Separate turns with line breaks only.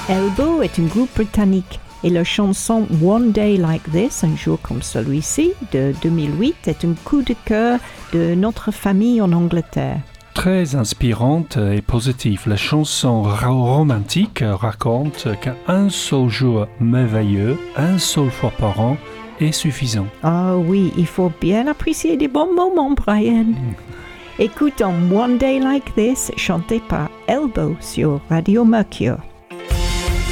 Elbow est un groupe britannique et leur chanson One Day Like This, un jour comme celui-ci, de 2008, est un coup de cœur de notre famille en Angleterre.
Très inspirante et positive, la chanson romantique raconte qu'un seul jour merveilleux, une seule fois par an, est suffisant.
Ah oui, il faut bien apprécier des bons moments, Brian. Écoutons One Day Like This, chanté par Elbow sur Radio Mercure.